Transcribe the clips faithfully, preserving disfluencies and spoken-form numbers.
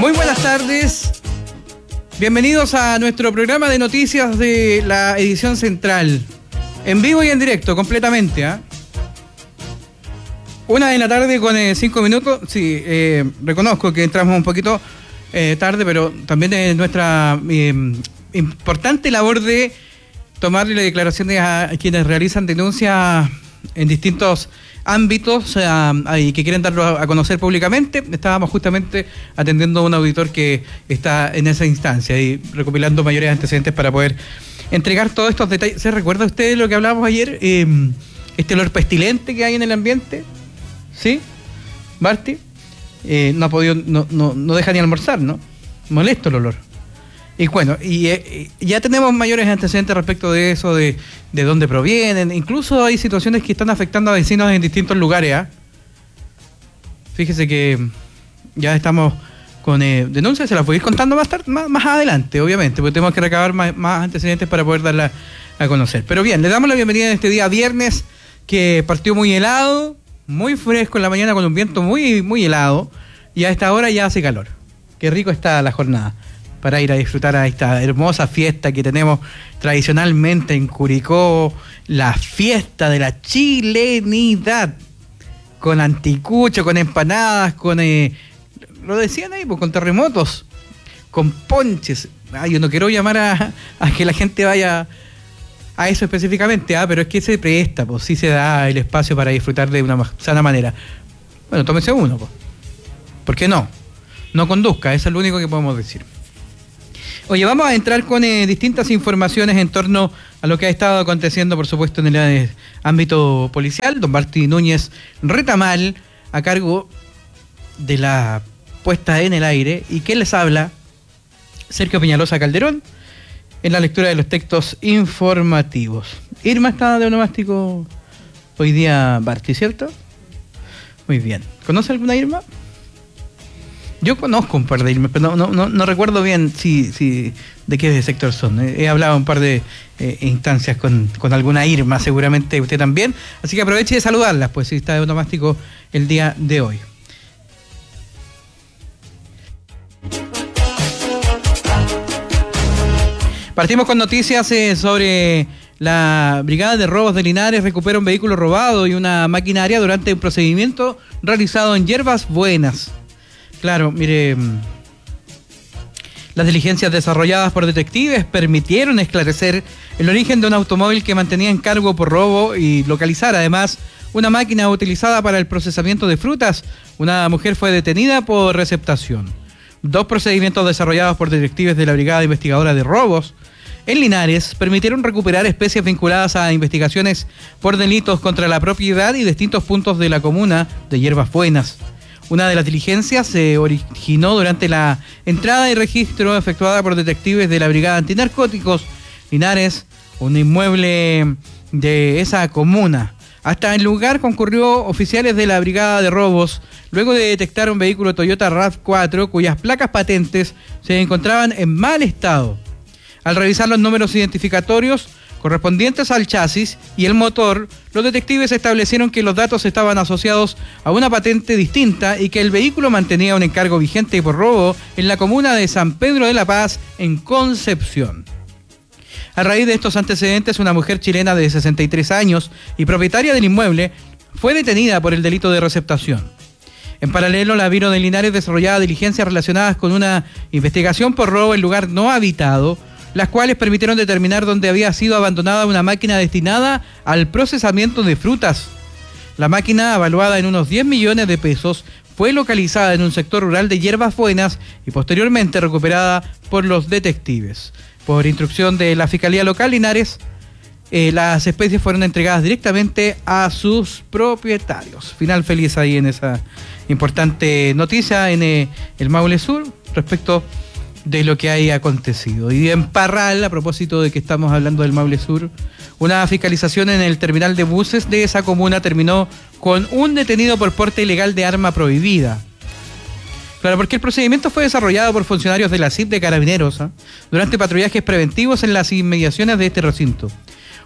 Muy buenas tardes. Bienvenidos a nuestro programa de noticias de la edición central. En vivo y en directo, completamente. ¿eh? Una de la tarde con eh, cinco minutos. Sí, eh, reconozco que entramos un poquito eh, tarde, pero también es nuestra eh, importante labor de tomarle declaraciones a quienes realizan denuncias en distintos ámbitos eh, y que quieren darlo a conocer públicamente. Estábamos justamente atendiendo a un auditor que está en esa instancia y recopilando mayores antecedentes para poder entregar todos estos detalles. ¿Se recuerda usted lo que hablábamos ayer? Eh, este olor pestilente que hay en el ambiente. ¿Sí? ¿Barty? Eh, no ha podido, no, no, no deja ni almorzar, ¿no? Molesto el olor. Y bueno, y eh, ya tenemos mayores antecedentes respecto de eso, de, de dónde provienen. Incluso hay situaciones que están afectando a vecinos en distintos lugares. ¿eh? Fíjese que ya estamos con eh, denuncias, se las voy a ir contando más, tarde, más, más adelante, obviamente, porque tenemos que recabar más, más antecedentes para poder darla a conocer. Pero bien, le damos la bienvenida en este día viernes, que partió muy helado, muy fresco en la mañana con un viento muy, muy helado, y a esta hora ya hace calor. Qué rico está la jornada para ir a disfrutar a esta hermosa fiesta que tenemos tradicionalmente en Curicó, la fiesta de la chilenidad, con anticucho, con empanadas, con, eh, lo decían ahí, pues, con terremotos, con ponches. Ay, yo no quiero llamar a, a que la gente vaya a eso específicamente, ah, pero es que se presta, pues sí se da el espacio para disfrutar de una sana manera. Bueno, tómese uno, pues. ¿Por qué no? No conduzca, eso es lo único que podemos decir. Oye, vamos a entrar con eh, distintas informaciones en torno a lo que ha estado aconteciendo, por supuesto, en el eh, ámbito policial. Don Barty Núñez Retamal, a cargo de la puesta en el aire. ¿Y quién les habla? Sergio Peñalosa Calderón, en la lectura de los textos informativos. Irma está de onomástico hoy día, Barty, ¿cierto? Muy bien. ¿Conoce alguna Irma? Yo conozco un par de Irmas, pero no, no, no, no recuerdo bien si, si de qué sector son. He hablado un par de eh, instancias con, con alguna Irma, seguramente usted también. Así que aproveche de saludarlas, pues si está de onomástico el día de hoy. Partimos con noticias eh, sobre la Brigada de Robos de Linares. Recupera un vehículo robado y una maquinaria durante un procedimiento realizado en Hierbas Buenas. Claro, mire, las diligencias desarrolladas por detectives permitieron esclarecer el origen de un automóvil que mantenía en cargo por robo y localizar además una máquina utilizada para el procesamiento de frutas. Una mujer fue detenida por receptación. Dos procedimientos desarrollados por detectives de la Brigada Investigadora de Robos en Linares permitieron recuperar especies vinculadas a investigaciones por delitos contra la propiedad y distintos puntos de la comuna de Hierbas Buenas. Una de las diligencias se originó durante la entrada y registro efectuada por detectives de la Brigada Antinarcóticos Linares, un inmueble de esa comuna. Hasta el lugar concurrió oficiales de la Brigada de Robos, luego de detectar un vehículo Toyota RAV cuatro cuyas placas patentes se encontraban en mal estado. Al revisar los números identificatorios correspondientes al chasis y el motor, los detectives establecieron que los datos estaban asociados a una patente distinta y que el vehículo mantenía un encargo vigente por robo en la comuna de San Pedro de la Paz, en Concepción. A raíz de estos antecedentes, una mujer chilena de sesenta y tres años y propietaria del inmueble fue detenida por el delito de receptación. En paralelo, la Biro de Linares desarrollaba diligencias relacionadas con una investigación por robo en lugar no habitado, las cuales permitieron determinar dónde había sido abandonada una máquina destinada al procesamiento de frutas. La máquina, evaluada en unos diez millones de pesos, fue localizada en un sector rural de Hierbas Buenas y posteriormente recuperada por los detectives. Por instrucción de la Fiscalía Local Linares, eh, las especies fueron entregadas directamente a sus propietarios. Final feliz ahí en esa importante noticia en eh, el Maule Sur respecto de lo que haya acontecido. Y en Parral, a propósito de que estamos hablando del Maule Sur, una fiscalización en el terminal de buses de esa comuna terminó con un detenido por porte ilegal de arma prohibida. Claro, porque el procedimiento fue desarrollado por funcionarios de la C I P de Carabineros ¿eh? durante patrullajes preventivos en las inmediaciones de este recinto.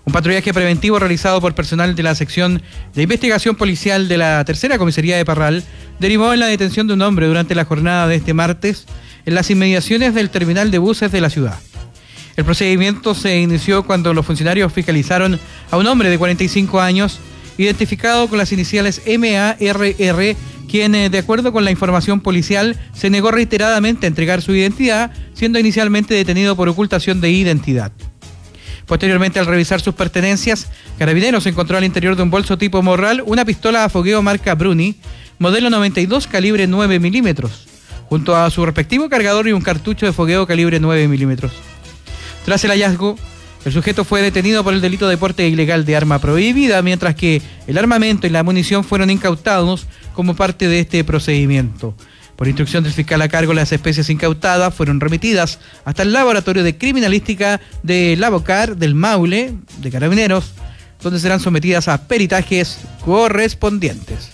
Un patrullaje preventivo realizado por personal de la sección de investigación policial de la tercera comisaría de Parral derivó en la detención de un hombre durante la jornada de este martes en las inmediaciones del terminal de buses de la ciudad. El procedimiento se inició cuando los funcionarios fiscalizaron a un hombre de cuarenta y cinco años, identificado con las iniciales M A R R, quien, de acuerdo con la información policial, se negó reiteradamente a entregar su identidad, siendo inicialmente detenido por ocultación de identidad. Posteriormente, al revisar sus pertenencias, Carabineros encontró al interior de un bolso tipo morral una pistola a fogueo marca Bruni, modelo noventa y dos, calibre nueve milímetros, junto a su respectivo cargador y un cartucho de fogueo calibre nueve milímetros. Tras el hallazgo, el sujeto fue detenido por el delito de porte ilegal de arma prohibida, mientras que el armamento y la munición fueron incautados como parte de este procedimiento. Por instrucción del fiscal a cargo, las especies incautadas fueron remitidas hasta el laboratorio de criminalística de Lavocar del Maule, de Carabineros, donde serán sometidas a peritajes correspondientes.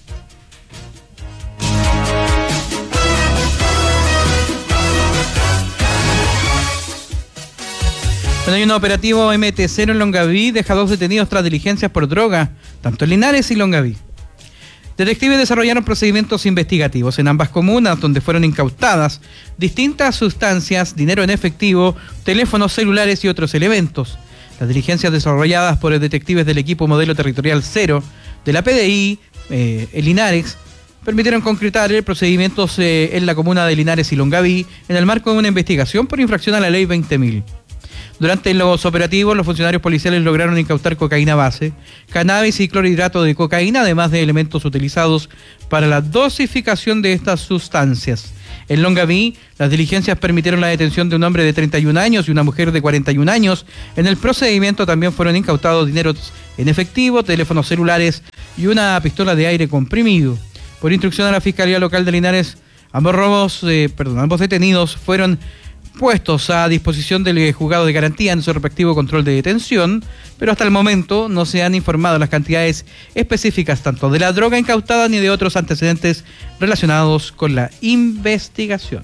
Bueno, hay un operativo M T cero en Longaví, deja dos detenidos tras diligencias por droga, tanto en Linares y Longaví. Detectives desarrollaron procedimientos investigativos en ambas comunas, donde fueron incautadas distintas sustancias, dinero en efectivo, teléfonos celulares y otros elementos. Las diligencias desarrolladas por detectives del equipo modelo territorial cero de la P D I, eh, en Linares, permitieron concretar procedimientos eh, en la comuna de Linares y Longaví en el marco de una investigación por infracción a la ley veinte mil. Durante los operativos, los funcionarios policiales lograron incautar cocaína base, cannabis y clorhidrato de cocaína, además de elementos utilizados para la dosificación de estas sustancias. En Longaví, las diligencias permitieron la detención de un hombre de treinta y un años y una mujer de cuarenta y un años. En el procedimiento también fueron incautados dineros en efectivo, teléfonos celulares y una pistola de aire comprimido. Por instrucción de la Fiscalía Local de Linares, ambos robos, eh, perdón, ambos detenidos fueron puestos a disposición del juzgado de garantía en su respectivo control de detención, pero hasta el momento no se han informado las cantidades específicas tanto de la droga incautada ni de otros antecedentes relacionados con la investigación.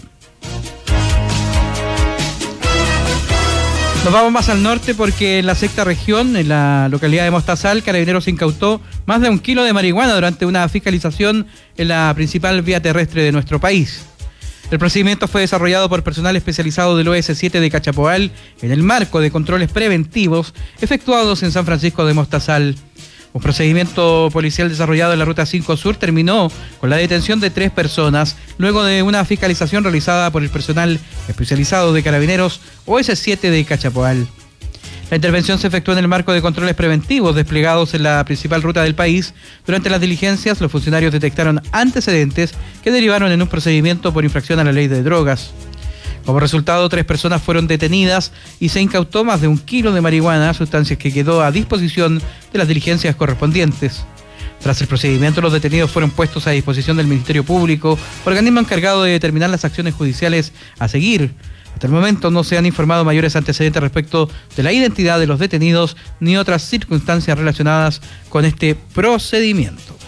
Nos vamos más al norte porque en la sexta región, en la localidad de Mostazal, Carabineros incautó más de un kilo de marihuana durante una fiscalización en la principal vía terrestre de nuestro país. El procedimiento fue desarrollado por personal especializado del O S siete de Cachapoal en el marco de controles preventivos efectuados en San Francisco de Mostazal. Un procedimiento policial desarrollado en la Ruta cinco Sur terminó con la detención de tres personas luego de una fiscalización realizada por el personal especializado de Carabineros O S siete de Cachapoal. La intervención se efectuó en el marco de controles preventivos desplegados en la principal ruta del país. Durante las diligencias, los funcionarios detectaron antecedentes que derivaron en un procedimiento por infracción a la ley de drogas. Como resultado, tres personas fueron detenidas y se incautó más de un kilo de marihuana, sustancias que quedó a disposición de las diligencias correspondientes. Tras el procedimiento, los detenidos fueron puestos a disposición del Ministerio Público, organismo encargado de determinar las acciones judiciales a seguir. Hasta el momento no se han informado mayores antecedentes respecto de la identidad de los detenidos ni otras circunstancias relacionadas con este procedimiento.